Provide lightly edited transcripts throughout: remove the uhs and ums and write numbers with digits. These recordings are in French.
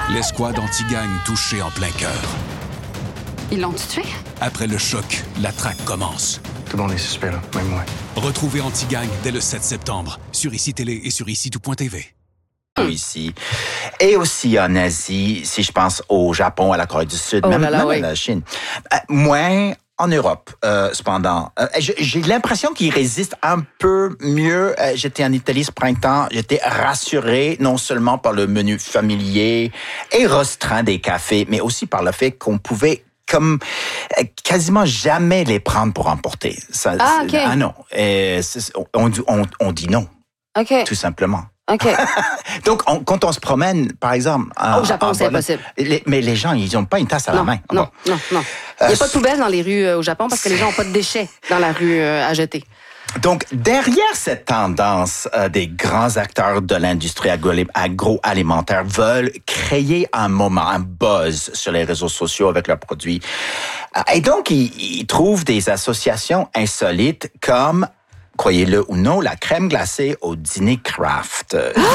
L'escouade anti-gang touchée en plein cœur. Ils l'ont tué? Après le choc, la traque commence. Tout le monde est suspect, là, même moi. Retrouvez Anti-Gang dès le 7 septembre sur ICI Télé et sur ICI-tout.tv. Ici. Et aussi en Asie, si je pense au Japon, à la Corée du Sud, même à la Chine. Moins en Europe, cependant. J'ai l'impression qu'ils résistent un peu mieux. J'étais en Italie ce printemps. J'étais rassuré non seulement par le menu familier et restreint des cafés, mais aussi par le fait qu'on pouvait comme quasiment jamais les prendre pour emporter. Ça, okay. Ah non. On dit non. OK. Tout simplement. OK. Donc, quand on se promène, par exemple... Au Japon, c'est impossible. Mais les gens, ils n'ont pas une tasse à la main. Non. Il n'y a pas de poubelle dans les rues au Japon parce que les gens n'ont pas de déchets dans la rue à jeter. Donc, derrière cette tendance, des grands acteurs de l'industrie agroalimentaire veulent créer un moment, un buzz sur les réseaux sociaux avec leurs produits. Et donc, ils trouvent des associations insolites comme, croyez-le ou non, la crème glacée au dîner craft.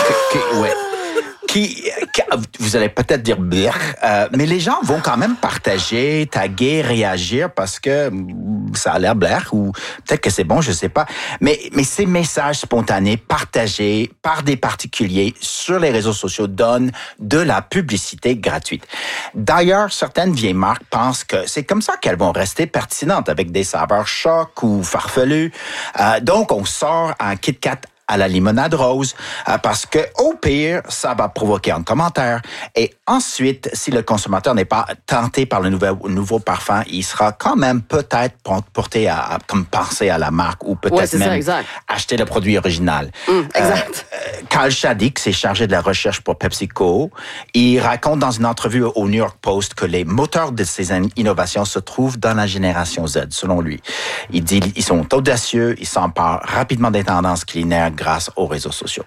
Vous allez peut-être dire mais les gens vont quand même partager, taguer, réagir parce que ça a l'air blaire ou peut-être que c'est bon, je sais pas. Mais ces messages spontanés partagés par des particuliers sur les réseaux sociaux donnent de la publicité gratuite. D'ailleurs, certaines vieilles marques pensent que c'est comme ça qu'elles vont rester pertinentes avec des saveurs chocs ou farfelues. Donc, on sort un Kit Kat à la limonade rose, parce que au pire, ça va provoquer un commentaire. Et ensuite, si le consommateur n'est pas tenté par le nouveau parfum, il sera quand même peut-être porté à comme penser à la marque ou peut-être même acheter le produit original. Exact. Carl Shadik s'est chargé de la recherche pour PepsiCo. Il raconte dans une entrevue au New York Post que les moteurs de ces innovations se trouvent dans la génération Z, selon lui. Il dit ils sont audacieux, ils s'emparent rapidement des tendances culinaires grâce aux réseaux sociaux.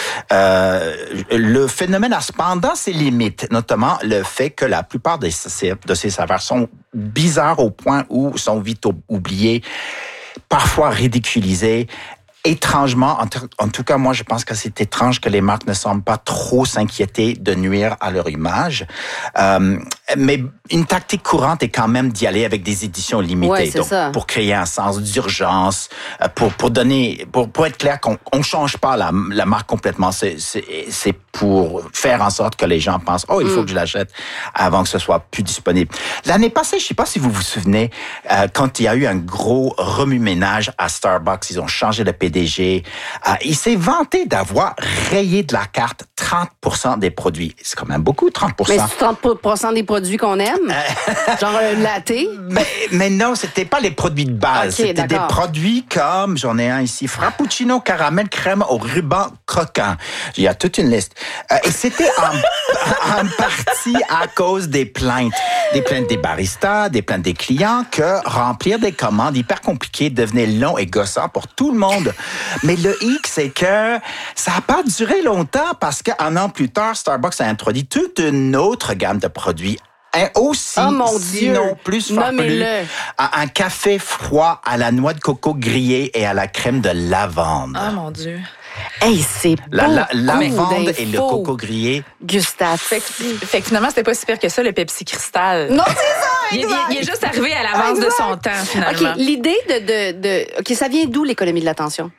Le phénomène a cependant ses limites, notamment le fait que la plupart de ces saveurs sont bizarres au point où sont vite oubliées, parfois ridiculisées. Étrangement, en tout cas, moi, je pense que c'est étrange que les marques ne semblent pas trop s'inquiéter de nuire à leur image. Mais une tactique courante est quand même d'y aller avec des éditions limitées. Donc, pour créer un sens d'urgence, pour être clair qu'on change pas la marque complètement. C'est pour faire en sorte que les gens pensent, il faut que je l'achète avant que ce soit plus disponible. L'année passée, je sais pas si vous vous souvenez, quand il y a eu un gros remue-ménage à Starbucks, ils ont changé le PDG. Il s'est vanté d'avoir rayé de la carte 30% des produits. C'est quand même beaucoup, 30%. Mais c'est 30% des produits qu'on aime? Genre un latte? Mais non, c'était pas les produits de base. C'était des produits comme, j'en ai un ici, Frappuccino caramel crème au ruban croquant. Il y a toute une liste. Et c'était en partie à cause des plaintes des baristas, des plaintes des clients, que remplir des commandes hyper compliquées devenait long et gossant pour tout le monde. Mais le hic, c'est que ça n'a pas duré longtemps parce qu'un an plus tard, Starbucks a introduit toute une autre gamme de produits aussi, sinon plus farfelu, un café froid à la noix de coco grillée et à la crème de lavande. Oh mon Dieu. Hey, c'est la lavande et le coco grillé. Gustave. Fait que finalement, c'était pas si pire que ça, le Pepsi Cristal. Non, c'est ça! Il est juste arrivé à l'avance de son temps, finalement. OK, l'idée OK, ça vient d'où l'économie de l'attention?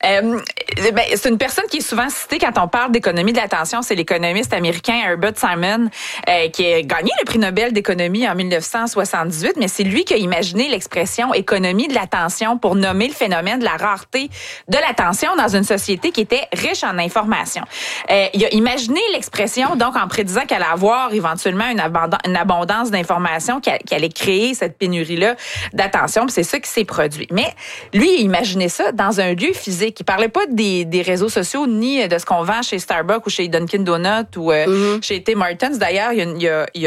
C'est une personne qui est souvent citée quand on parle d'économie de l'attention. C'est l'économiste américain Herbert Simon qui a gagné le prix Nobel d'économie en 1978. Mais c'est lui qui a imaginé l'expression économie de l'attention pour nommer le phénomène de la rareté de l'attention dans une société qui était riche en information. Il a imaginé l'expression donc en prédisant qu'elle allait avoir éventuellement une abondance d'informations qui allait créer cette pénurie-là d'attention. Puis c'est ça qui s'est produit. Mais lui, il imaginait ça dans un lieu physique. Il parlait pas des réseaux sociaux ni de ce qu'on vend chez Starbucks ou chez Dunkin' Donuts ou chez Tim Hortons. D'ailleurs, il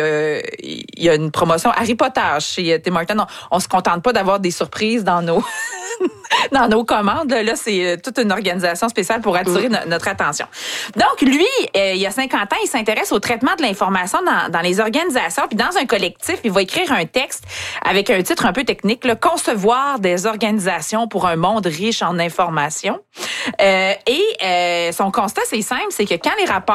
y a une promotion Harry Potter chez Tim Hortons. On se contente pas d'avoir des surprises dans nos dans nos commandes. Là, c'est toute une organisation spéciale pour attirer notre attention. Donc, lui, il y a 50 ans, il s'intéresse au traitement de l'information dans les organisations. Puis dans un collectif, il va écrire un texte avec un titre un peu technique, là, Concevoir des organisations pour un monde riche en information. Et son constat, c'est simple, c'est que quand les rapports